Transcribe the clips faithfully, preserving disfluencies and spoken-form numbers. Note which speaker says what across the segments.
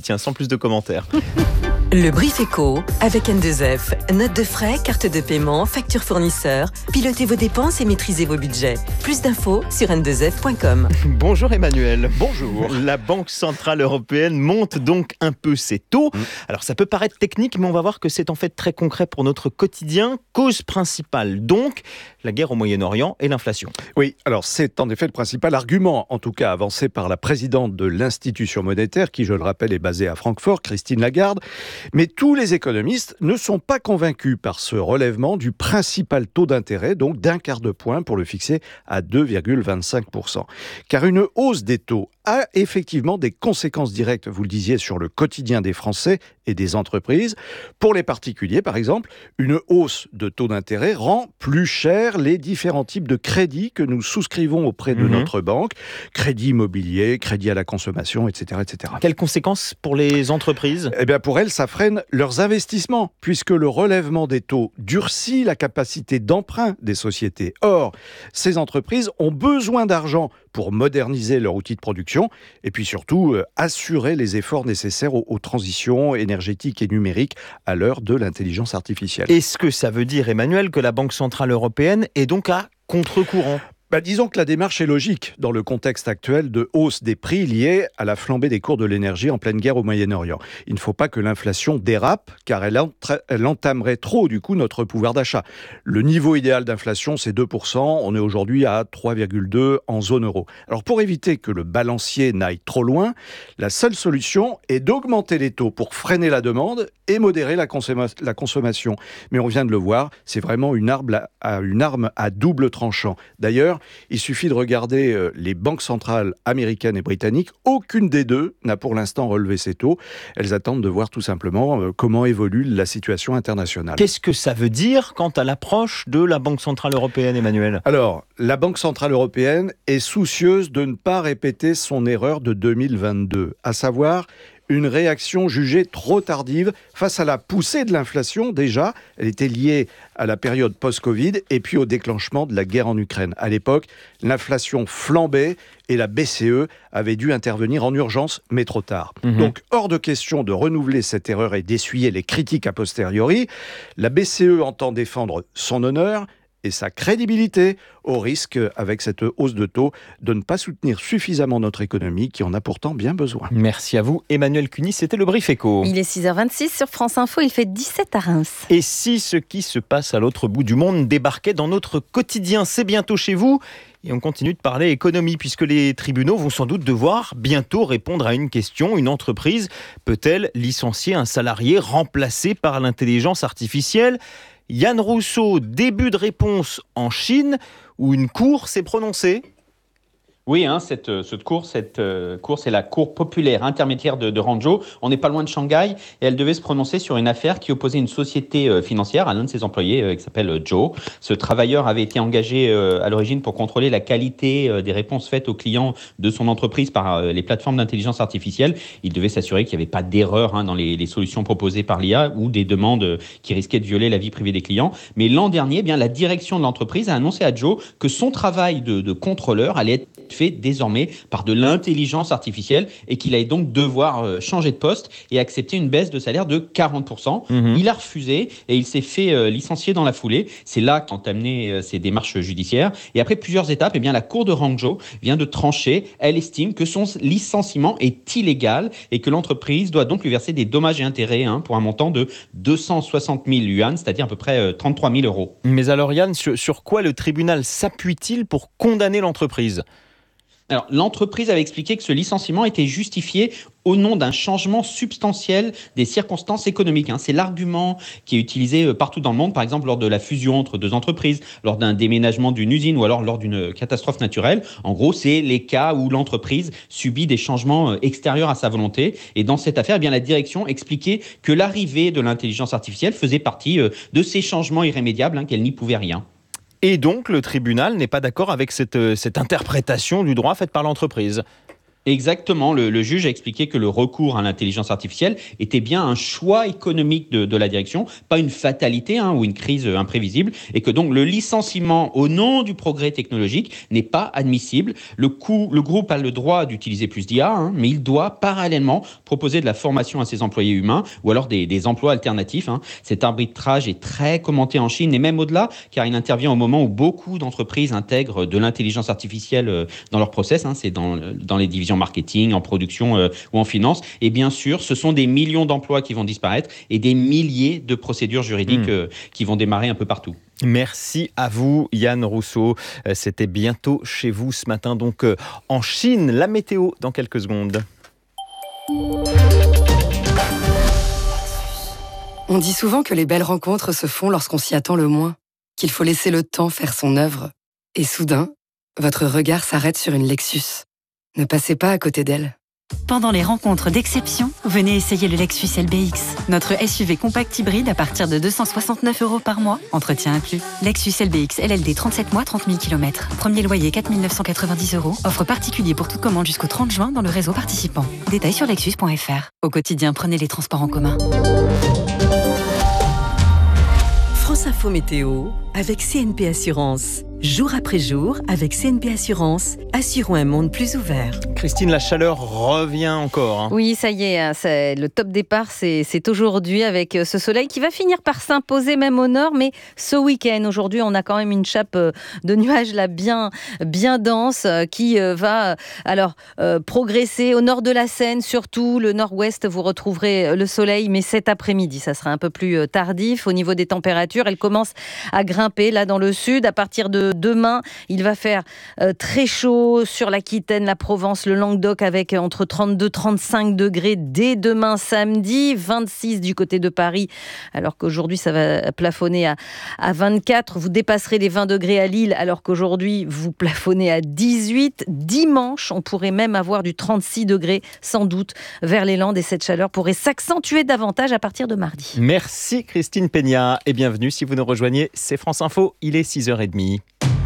Speaker 1: tiens, sans plus de commentaires.
Speaker 2: Le Brief Éco avec N deux F. Notes de frais, carte de paiement, facture fournisseur. Pilotez vos dépenses et maîtrisez vos budgets. Plus d'infos sur n deux f point com.
Speaker 1: Bonjour Emmanuel.
Speaker 3: Bonjour.
Speaker 1: La Banque Centrale Européenne monte donc un peu ses taux. Mmh. Alors ça peut paraître technique, mais on va voir que c'est en fait très concret pour notre quotidien. Cause principale donc, la guerre au Moyen-Orient et l'inflation.
Speaker 3: Oui, alors c'est en effet le principal argument, en tout cas avancé par la présidente de l'institution monétaire, qui je le rappelle est basée à Francfort, Christine Lagarde. Mais tous les économistes ne sont pas convaincus par ce relèvement du principal taux d'intérêt, donc d'un quart de point pour le fixer à deux virgule vingt-cinq pour cent. Car une hausse des taux a effectivement des conséquences directes, vous le disiez, sur le quotidien des Français et des entreprises. Pour les particuliers, par exemple, une hausse de taux d'intérêt rend plus cher les différents types de crédits que nous souscrivons auprès de mmh. notre banque. Crédit immobilier, crédit à la consommation, et cetera, et cetera.
Speaker 1: Quelles conséquences pour les entreprises ?
Speaker 3: Eh bien, pour elles, ça freine leurs investissements, puisque le relèvement des taux durcit la capacité d'emprunt des sociétés. Or, ces entreprises ont besoin d'argent pour moderniser leur outil de production et puis surtout euh, assurer les efforts nécessaires aux, aux transitions énergétiques et numériques à l'heure de l'intelligence artificielle.
Speaker 1: Est-ce que ça veut dire, Emmanuel, que la Banque Centrale Européenne est donc à contre-courant ?
Speaker 3: Bah, disons que la démarche est logique dans le contexte actuel de hausse des prix liés à la flambée des cours de l'énergie en pleine guerre au Moyen-Orient. Il ne faut pas que l'inflation dérape, car elle, entra- elle entamerait trop du coup notre pouvoir d'achat. Le niveau idéal d'inflation, c'est deux pour cent. On est aujourd'hui à trois virgule deux en zone euro. Alors pour éviter que le balancier n'aille trop loin, la seule solution est d'augmenter les taux pour freiner la demande et modérer la, consomm- la consommation. Mais on vient de le voir, c'est vraiment une arme à, une arme à double tranchant. D'ailleurs, il suffit de regarder euh, les banques centrales américaines et britanniques. Aucune des deux n'a pour l'instant relevé ses taux. Elles attendent de voir tout simplement euh, comment évolue la situation internationale.
Speaker 1: Qu'est-ce que ça veut dire quant à l'approche de la Banque Centrale Européenne, Emmanuel ?
Speaker 3: Alors, la Banque Centrale Européenne est soucieuse de ne pas répéter son erreur de deux mille vingt-deux, à savoir une réaction jugée trop tardive face à la poussée de l'inflation. Déjà, elle était liée à la période post-Covid et puis au déclenchement de la guerre en Ukraine. À l'époque, l'inflation flambait et la B C E avait dû intervenir en urgence, mais trop tard. Mmh. Donc, hors de question de renouveler cette erreur et d'essuyer les critiques a posteriori. La B C E entend défendre son honneur et sa crédibilité, au risque, avec cette hausse de taux, de ne pas soutenir suffisamment notre économie, qui en a pourtant bien besoin.
Speaker 1: Merci à vous, Emmanuel Cuny, c'était le Brief Éco.
Speaker 4: Il est six heures vingt-six sur France Info, il fait dix-sept à Reims.
Speaker 1: Et si ce qui se passe à l'autre bout du monde débarquait dans notre quotidien, c'est bientôt chez vous. Et on continue de parler économie, puisque les tribunaux vont sans doute devoir bientôt répondre à une question. Une entreprise peut-elle licencier un salarié remplacé par l'intelligence artificielle ? Yann Rousseau, début de réponse en Chine, où une cour s'est prononcée.
Speaker 5: Oui, hein, cette, cette cour, cette euh, cour, c'est la cour populaire intermédiaire de, de Hangzhou. On n'est pas loin de Shanghai et elle devait se prononcer sur une affaire qui opposait une société euh, financière à l'un de ses employés euh, qui s'appelle euh, Joe. Ce travailleur avait été engagé euh, à l'origine pour contrôler la qualité euh, des réponses faites aux clients de son entreprise par euh, les plateformes d'intelligence artificielle. Il devait s'assurer qu'il n'y avait pas d'erreur hein, dans les, les solutions proposées par l'I A ou des demandes euh, qui risquaient de violer la vie privée des clients. Mais l'an dernier, eh bien, la direction de l'entreprise a annoncé à Joe que son travail de, de contrôleur allait être fait désormais par de l'intelligence artificielle et qu'il allait donc devoir euh, changer de poste et accepter une baisse de salaire de quarante pour cent. Mmh. Il a refusé et il s'est fait euh, licencier dans la foulée. C'est là qu'ont amené euh, ces démarches judiciaires. Et après plusieurs étapes, eh bien, la cour de Hangzhou vient de trancher. Elle estime que son licenciement est illégal et que l'entreprise doit donc lui verser des dommages et intérêts hein, pour un montant de deux cent soixante mille yuan, c'est-à-dire à peu près euh, trente-trois mille euros.
Speaker 1: Mais alors Yann, sur, sur quoi le tribunal s'appuie-t-il pour condamner l'entreprise ?
Speaker 5: Alors, l'entreprise avait expliqué que ce licenciement était justifié au nom d'un changement substantiel des circonstances économiques. Hein. C'est l'argument qui est utilisé partout dans le monde, par exemple lors de la fusion entre deux entreprises, lors d'un déménagement d'une usine ou alors lors d'une catastrophe naturelle. En gros, c'est les cas où l'entreprise subit des changements extérieurs à sa volonté. Et dans cette affaire, eh bien, la direction expliquait que l'arrivée de l'intelligence artificielle faisait partie de ces changements irrémédiables, hein, qu'elle n'y pouvait rien.
Speaker 1: Et donc, le tribunal n'est pas d'accord avec cette, cette interprétation du droit faite par l'entreprise.
Speaker 5: Exactement, le, le juge a expliqué que le recours à l'intelligence artificielle était bien un choix économique de, de la direction, pas une fatalité hein, ou une crise imprévisible, et que donc le licenciement au nom du progrès technologique n'est pas admissible. Le, coup, le groupe a le droit d'utiliser plus d'I A, hein, mais il doit parallèlement proposer de la formation à ses employés humains ou alors des, des emplois alternatifs. Hein. Cet arbitrage est très commenté en Chine et même au-delà, car il intervient au moment où beaucoup d'entreprises intègrent de l'intelligence artificielle dans leur process, hein, c'est dans, dans les divisions marketing, en production euh, ou en finance. Et bien sûr, ce sont des millions d'emplois qui vont disparaître et des milliers de procédures juridiques mmh. euh, qui vont démarrer un peu partout.
Speaker 1: Merci à vous, Yann Rousseau. C'était bientôt chez vous ce matin, donc euh, en Chine. La météo dans quelques secondes.
Speaker 6: On dit souvent que les belles rencontres se font lorsqu'on s'y attend le moins, qu'il faut laisser le temps faire son œuvre. Et soudain, votre regard s'arrête sur une Lexus. Ne passez pas à côté d'elle.
Speaker 7: Pendant les rencontres d'exception, venez essayer le Lexus L B X. Notre S U V compact hybride à partir de deux cent soixante-neuf euros par mois, entretien inclus. Lexus L B X L L D trente-sept mois, trente mille kilomètres. Premier loyer quatre mille neuf cent quatre-vingt-dix euros. Offre particulier pour toute commande jusqu'au trente juin dans le réseau participant. Détails sur lexus point f r. Au quotidien, prenez les transports en commun.
Speaker 2: France Info Météo avec C N P Assurance. Jour après jour, avec C N P Assurance, assurons un monde plus ouvert.
Speaker 1: Christine, la chaleur revient encore. Hein.
Speaker 4: Oui, ça y est, c'est, le top départ, c'est, c'est aujourd'hui avec ce soleil qui va finir par s'imposer même au nord. Mais ce week-end, aujourd'hui, on a quand même une chape de nuages là bien, bien dense qui va alors euh, progresser au nord de la Seine, surtout le nord-ouest. Vous retrouverez le soleil, mais cet après-midi, ça sera un peu plus tardif. Au niveau des températures, elles commencent à grimper là dans le sud à partir de demain. Il va faire euh, très chaud sur l'Aquitaine, la Provence, le Languedoc avec entre trente-deux et trente-cinq degrés dès demain samedi, vingt-six du côté de Paris, alors qu'aujourd'hui ça va plafonner à, à vingt-quatre. Vous dépasserez les vingt degrés à Lille alors qu'aujourd'hui vous plafonnez à dix-huit. Dimanche, on pourrait même avoir du trente-six degrés sans doute vers les Landes et cette chaleur pourrait s'accentuer davantage à partir de mardi.
Speaker 1: Merci Christine Peña et bienvenue si vous nous rejoignez, c'est France Info, il est six heures trente.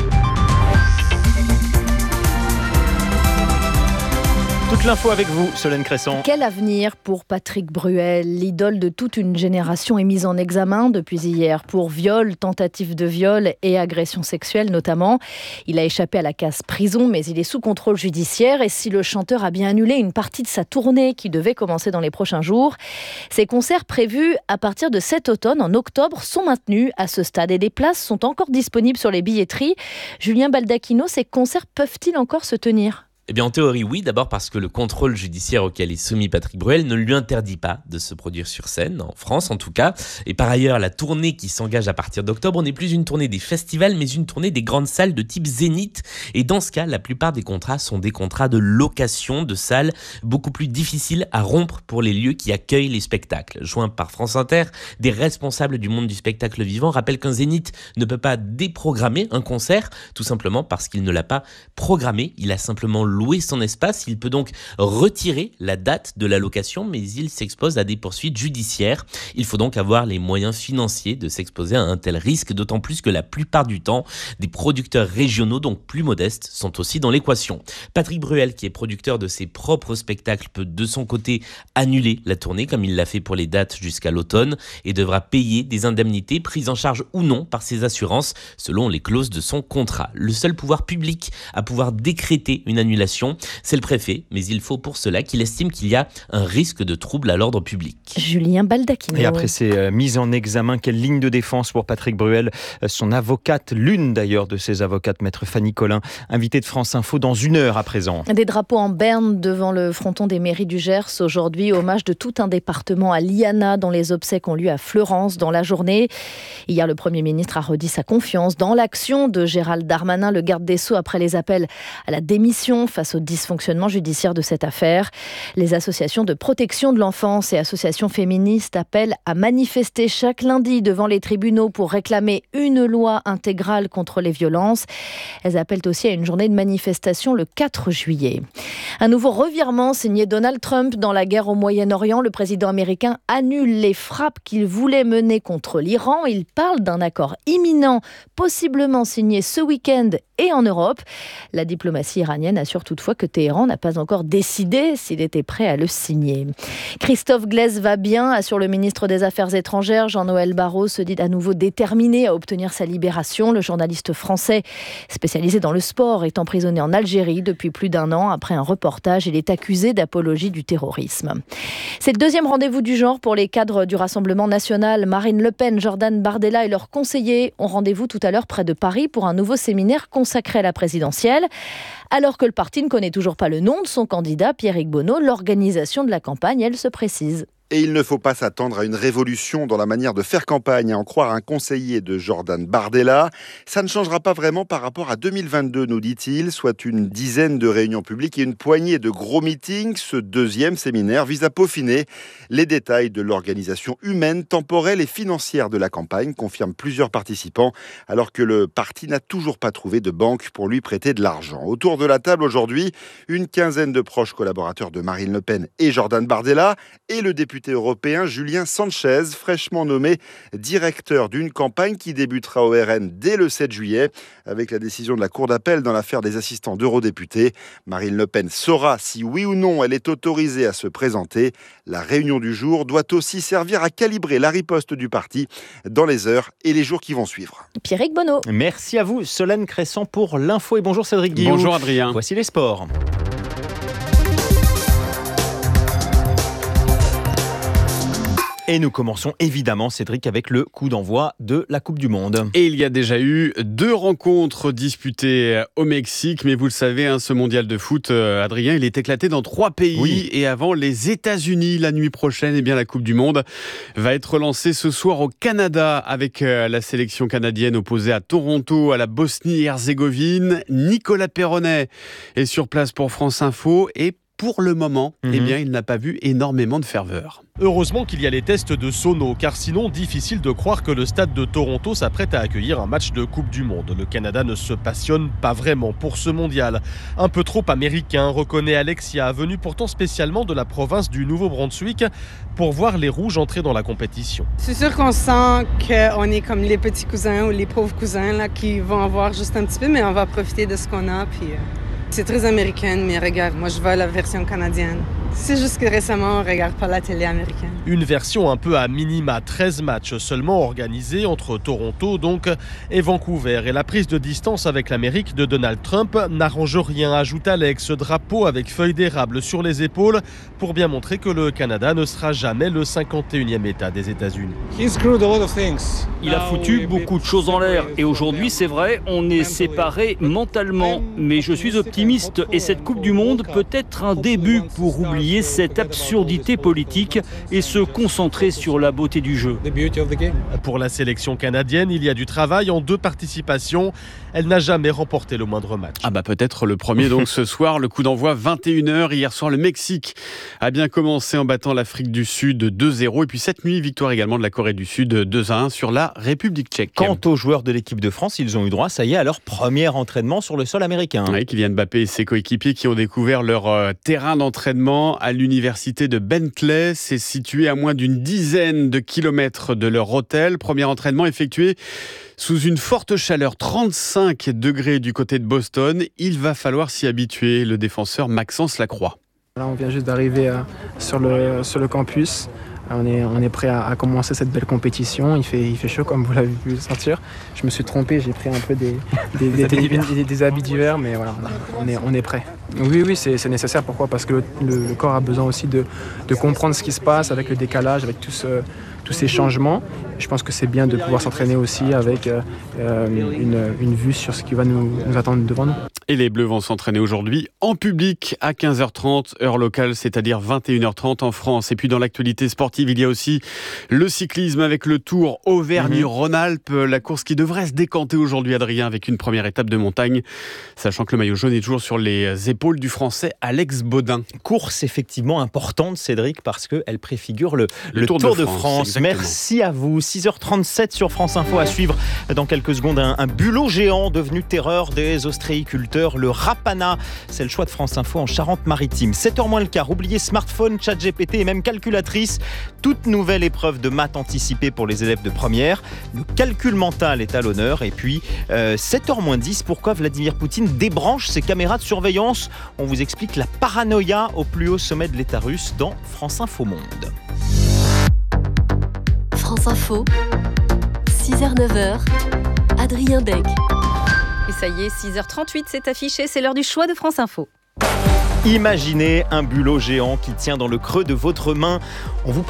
Speaker 1: Toute l'info avec vous, Solène Cresson.
Speaker 8: Quel avenir pour Patrick Bruel, l'idole de toute une génération est mise en examen depuis hier pour viol, tentative de viol et agression sexuelle notamment. Il a échappé à la case prison, mais il est sous contrôle judiciaire. Et si le chanteur a bien annulé une partie de sa tournée qui devait commencer dans les prochains jours, ses concerts prévus à partir de cet automne, en octobre, sont maintenus à ce stade. Et les places sont encore disponibles sur les billetteries. Julien Baldacchino, ces concerts peuvent-ils encore se tenir ?
Speaker 9: Eh bien, en théorie, oui. D'abord parce que le contrôle judiciaire auquel est soumis Patrick Bruel ne lui interdit pas de se produire sur scène, en France en tout cas. Et par ailleurs, la tournée qui s'engage à partir d'octobre n'est plus une tournée des festivals, mais une tournée des grandes salles de type Zénith. Et dans ce cas, la plupart des contrats sont des contrats de location de salles, beaucoup plus difficiles à rompre pour les lieux qui accueillent les spectacles. Joints par France Inter, des responsables du monde du spectacle vivant rappellent qu'un Zénith ne peut pas déprogrammer un concert, tout simplement parce qu'il ne l'a pas programmé. Il a simplement louer son espace, il peut donc retirer la date de la location, mais il s'expose à des poursuites judiciaires. Il faut donc avoir les moyens financiers de s'exposer à un tel risque, d'autant plus que la plupart du temps, des producteurs régionaux, donc plus modestes, sont aussi dans l'équation. Patrick Bruel, qui est producteur de ses propres spectacles, peut de son côté annuler la tournée, comme il l'a fait pour les dates jusqu'à l'automne, et devra payer des indemnités prises en charge ou non par ses assurances, selon les clauses de son contrat. Le seul pouvoir public à pouvoir décréter une annulation, c'est le préfet, mais il faut pour cela qu'il estime qu'il y a un risque de trouble à l'ordre public.
Speaker 8: Julien Baldacchino.
Speaker 1: Et après ces euh, mises en examen, quelle ligne de défense pour Patrick Bruel ? Son avocate, l'une d'ailleurs de ses avocates, maître Fanny Collin, invitée de France Info dans une heure à présent.
Speaker 8: Des drapeaux en berne devant le fronton des mairies du Gers aujourd'hui, hommage de tout un département à Liana, dont les obsèques ont lieu à Fleurance dans la journée. Hier, le Premier ministre a redit sa confiance dans l'action de Gérald Darmanin, le garde des Sceaux, après les appels à la démission face au dysfonctionnement judiciaire de cette affaire. Les associations de protection de l'enfance et associations féministes appellent à manifester chaque lundi devant les tribunaux pour réclamer une loi intégrale contre les violences. Elles appellent aussi à une journée de manifestation le quatre juillet. Un nouveau revirement signé Donald Trump dans la guerre au Moyen-Orient. Le président américain annule les frappes qu'il voulait mener contre l'Iran. Il parle d'un accord imminent, possiblement signé ce week-end et en Europe. La diplomatie iranienne assure toutefois que Téhéran n'a pas encore décidé s'il était prêt à le signer. Christophe Glaise va bien, assure le ministre des Affaires étrangères. Jean-Noël Barrot se dit à nouveau déterminé à obtenir sa libération. Le journaliste français spécialisé dans le sport est emprisonné en Algérie depuis plus d'un an. Après un reportage, il est accusé d'apologie du terrorisme. C'est le deuxième rendez-vous du genre pour les cadres du Rassemblement national. Marine Le Pen, Jordan Bardella et leurs conseillers ont rendez-vous tout à l'heure près de Paris pour un nouveau séminaire consacré à la présidentielle. Alors que le parti ne connaît toujours pas le nom de son candidat, Pierrick Bonneau, l'organisation de la campagne, elle, se précise.
Speaker 10: Et il ne faut pas s'attendre à une révolution dans la manière de faire campagne, à en croire un conseiller de Jordan Bardella. Ça ne changera pas vraiment par rapport à deux mille vingt-deux, nous dit-il, soit une dizaine de réunions publiques et une poignée de gros meetings. Ce deuxième séminaire vise à peaufiner les détails de l'organisation humaine, temporelle et financière de la campagne, confirment plusieurs participants, alors que le parti n'a toujours pas trouvé de banque pour lui prêter de l'argent. Autour de la table aujourd'hui, une quinzaine de proches collaborateurs de Marine Le Pen et Jordan Bardella et le député européen Julien Sanchez, fraîchement nommé directeur d'une campagne qui débutera au R N dès le sept juillet. Avec la décision de la Cour d'appel dans l'affaire des assistants d'eurodéputés, Marine Le Pen saura si oui ou non elle est autorisée à se présenter. La réunion du jour doit aussi servir à calibrer la riposte du parti dans les heures et les jours qui vont suivre.
Speaker 8: Pierrick Bonneau.
Speaker 1: Merci à vous, Solène Crescent, pour l'info. Et bonjour Cédric Guillaume.
Speaker 3: Bonjour Adrien.
Speaker 1: Voici les sports. Et nous commençons évidemment, Cédric, avec le coup d'envoi de la Coupe du Monde.
Speaker 11: Et il y a déjà eu deux rencontres disputées au Mexique, mais vous le savez, hein, ce mondial de foot, euh, Adrien, il est éclaté dans trois pays. Oui. Et avant les États-Unis, la nuit prochaine, eh bien, la Coupe du Monde va être lancée ce soir au Canada avec euh, la sélection canadienne opposée à Toronto, à la Bosnie-Herzégovine. Nicolas Perronnet est sur place pour France Info et pour le moment, mmh. eh bien, il n'a pas vu énormément de ferveur.
Speaker 12: Heureusement qu'il y a les tests de sono, car sinon, difficile de croire que le stade de Toronto s'apprête à accueillir un match de Coupe du Monde. Le Canada ne se passionne pas vraiment pour ce mondial. Un peu trop américain, reconnaît Alexia, venu pourtant spécialement de la province du Nouveau-Brunswick pour voir les Rouges entrer dans la compétition.
Speaker 13: C'est sûr qu'on sent qu'on est comme les petits cousins ou les pauvres cousins là, qui vont avoir juste un petit peu, mais on va profiter de ce qu'on a. Puis, euh... c'est très américain, mais regarde, moi je veux la version canadienne. C'est juste que récemment, on ne regarde pas la télé américaine.
Speaker 12: Une version un peu à minima, treize matchs seulement organisés entre Toronto donc et Vancouver. Et la prise de distance avec l'Amérique de Donald Trump n'arrange rien, ajoute Alex, ce drapeau avec feuilles d'érable sur les épaules pour bien montrer que le Canada ne sera jamais le cinquante et unième État des États-Unis.
Speaker 14: Il a foutu beaucoup de choses en l'air et aujourd'hui, c'est vrai, on est séparés mentalement. Mais je suis optimiste et cette Coupe du Monde peut être un début pour oublier cette absurdité politique et se concentrer sur la beauté du jeu.
Speaker 12: Pour la sélection canadienne, il y a du travail en deux participations. Elle n'a jamais remporté le moindre match.
Speaker 11: Ah bah peut-être le premier donc ce soir, le coup d'envoi vingt et une heures. Hier soir, le Mexique a bien commencé en battant l'Afrique du Sud deux zéro. Et puis cette nuit, victoire également de la Corée du Sud deux à un sur la République tchèque.
Speaker 1: Quant aux joueurs de l'équipe de France, ils ont eu droit, ça y est, à leur premier entraînement sur le sol américain.
Speaker 11: Oui, Kylian Mbappé et ses coéquipiers qui ont découvert leur euh, terrain d'entraînement à l'université de Bentley. C'est situé à moins d'une dizaine de kilomètres de leur hôtel. Premier entraînement effectué sous une forte chaleur, trente-cinq degrés du côté de Boston. Il va falloir s'y habituer, le défenseur Maxence Lacroix.
Speaker 15: Là, on vient juste d'arriver euh, sur, le, sur le campus. On est, on est prêt à, à commencer cette belle compétition. Il fait, il fait chaud, comme vous l'avez pu le sentir. Je me suis trompé, j'ai pris un peu des, des, des, des, des, des, des habits d'hiver, mais voilà, on est, on est prêt. Oui, oui, c'est, c'est nécessaire. Pourquoi ? Parce que le, le, le corps a besoin aussi de, de comprendre ce qui se passe avec le décalage, avec tout ce, tous ces changements. Je pense que c'est bien de pouvoir s'entraîner aussi avec euh, une, une vue sur ce qui va nous, nous attendre devant nous.
Speaker 11: Et les Bleus vont s'entraîner aujourd'hui en public à quinze heures trente, heure locale, c'est-à-dire vingt et une heures trente en France. Et puis dans l'actualité sportive, il y a aussi le cyclisme avec le Tour Auvergne-Rhône-Alpes, la course qui devrait se décanter aujourd'hui, Adrien, avec une première étape de montagne, sachant que le maillot jaune est toujours sur les épaules du Français Alex Baudin.
Speaker 1: Course effectivement importante, Cédric, parce qu'elle préfigure le, le, le Tour, Tour de France, de France Merci à vous. six heures trente-sept sur France Info, à suivre dans quelques secondes un, un bulot géant devenu terreur des ostréiculteurs, le Rapana. C'est le choix de France Info en Charente-Maritime. sept heures moins le quart, oubliez smartphone, chat G P T et même calculatrice. Toute nouvelle épreuve de maths anticipée pour les élèves de première. Le calcul mental est à l'honneur. Et puis euh, sept heures moins dix, pourquoi Vladimir Poutine débranche ses caméras de surveillance? On vous explique la paranoïa au plus haut sommet de l'État russe dans France Info Monde.
Speaker 16: France Info, six heures neuf heures, Adrien Deg.
Speaker 4: Et ça y est, six heures trente-huit, c'est affiché, c'est l'heure du choix de France Info.
Speaker 1: Imaginez un bulot géant qui tient dans le creux de votre main. On vous